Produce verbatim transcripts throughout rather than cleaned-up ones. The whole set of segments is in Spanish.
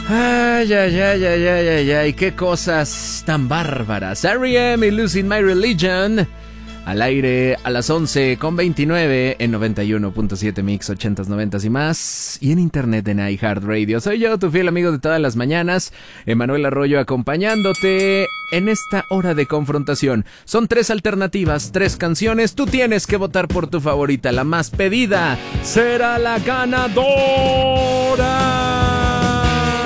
Ay, ay, ay, ay, ay, ay, ay, qué cosas tan bárbaras. R E M y Losing My Religion. Al aire a las once con veintinueve en noventa y uno punto siete Mix, ochentas, noventas y más. Y en internet en iHeartRadio. Soy yo, tu fiel amigo de todas las mañanas, Emanuel Arroyo, acompañándote en esta hora de confrontación. Son tres alternativas, tres canciones. Tú tienes que votar por tu favorita. La más pedida será la ganadora.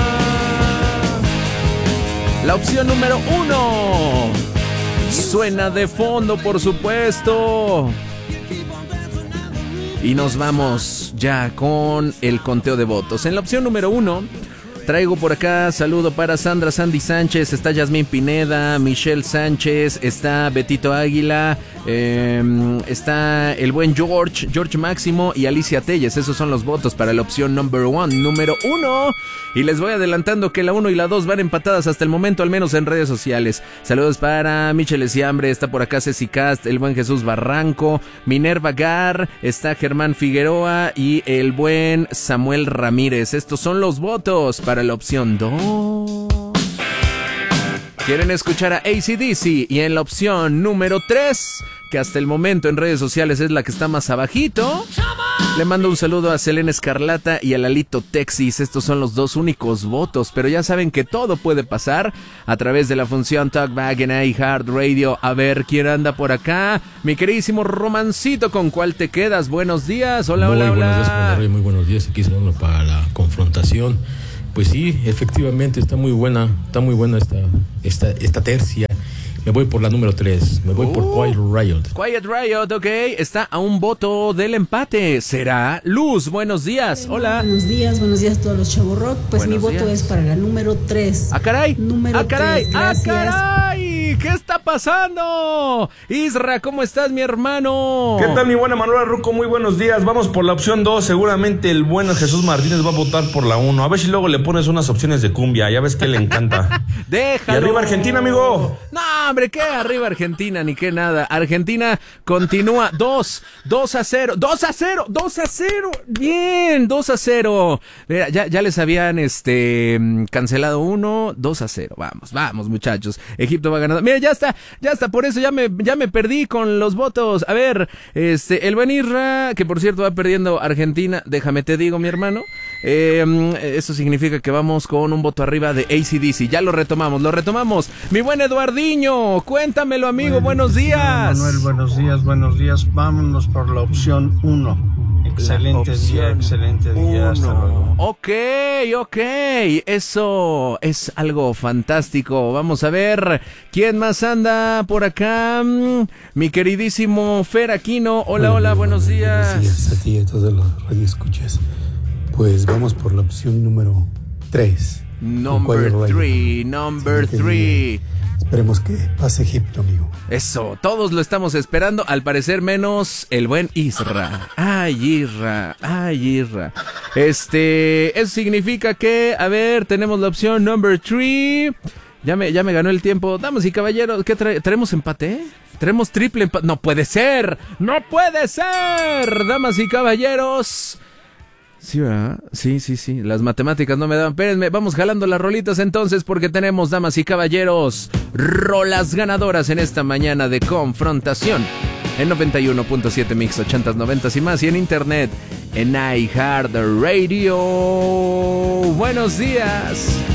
La opción número uno suena de fondo, por supuesto. Y nos vamos ya con el conteo de votos. En la opción número uno traigo por acá saludo para Sandra Sandy Sánchez, está Yasmín Pineda, Michelle Sánchez, está Betito Águila, eh, está el buen George, George Máximo y Alicia Telles. Esos son los votos para la opción number one, número uno. Y les voy adelantando que la uno y la dos van empatadas hasta el momento, al menos en redes sociales. Saludos para Michelle Esiambre, está por acá Ceci Cast, el buen Jesús Barranco, Minerva Gar, está Germán Figueroa y el buen Samuel Ramírez. Estos son los votos para la opción dos. Quieren escuchar a A C D C. Y en la opción número tres, que hasta el momento en redes sociales es la que está más abajito, le mando un saludo a Selena Escarlata y a Lalito Texis. Estos son los dos únicos votos, pero ya saben que todo puede pasar a través de la función Talkback en iHeartRadio. A ver quién anda por acá. Mi queridísimo Romancito, ¿con cuál te quedas? Buenos días. Hola, muy hola, buenos hola. Días, Juan, muy buenos días. Aquí saludo para la confrontación. Pues sí, efectivamente está muy buena, está muy buena esta, esta, esta tercia. Me voy por la número tres, me voy uh, por Quiet Riot. Quiet Riot, ok, está a un voto del empate. ¿Será Luz? Buenos días, hola. Buenos días, buenos días a todos los Chavo Rock. Pues buenos mi voto días. Es para la número tres. ¡Ah, caray! Número ¡Ah, caray! tres, ¡Ah, caray! ¿Qué está pasando? Isra, ¿cómo estás, mi hermano? ¿Qué tal, mi buena Manuela Ruco? Muy buenos días. Vamos por la opción dos. Seguramente el bueno Jesús Martínez va a votar por la uno. A ver si luego le pones unas opciones de cumbia. Ya ves que le encanta. Déjalo. Y arriba Argentina, amigo. No, hombre, ¿qué arriba Argentina? Ni qué nada. Argentina continúa dos, dos a cero, dos a cero, dos a cero. Bien, dos a cero. Mira, ya, ya les habían este cancelado uno, dos a cero. Vamos, vamos, muchachos. Egipto va ganando. Mira, ya está, ya está. Por eso ya me, ya me perdí con los votos. A ver, este, el buen Isra, que por cierto va perdiendo Argentina. Déjame te digo, mi hermano. Eh, eso significa que vamos con un voto arriba de A C D C. Ya lo retomamos, lo retomamos. Mi buen Eduardiño, cuéntamelo, amigo. Bueno, buenos días. Manuel, buenos días, buenos días. Vámonos por la opción uno. Excelente día, excelente día. Hasta luego. Ok, ok. Eso es algo fantástico. Vamos a ver quién más anda por acá. Mi queridísimo Fer Aquino. Hola, bueno, hola, buenos días. Buenos días a ti y a todos los radioescuchas. Pues vamos por la opción número tres. Number three, number three. Esperemos que pase Egipto, amigo. Eso, todos lo estamos esperando, al parecer menos el buen Isra. Ay, Isra, ay, Isra. Este, eso significa que, a ver, tenemos la opción number three. Ya me, ya me ganó el tiempo. Damas y caballeros, ¿qué trae? ¿Traemos empate? ¿Traemos triple empate? ¡No puede ser! ¡No puede ser! Damas y caballeros. Sí, ¿verdad? Sí, sí, sí. Las matemáticas no me dan. Espérenme, vamos jalando las rolitas entonces porque tenemos, damas y caballeros, rolas ganadoras en esta mañana de confrontación. En noventa y uno punto siete Mix, ochentas, noventas y más. Y en internet en iHeartRadio. Buenos días.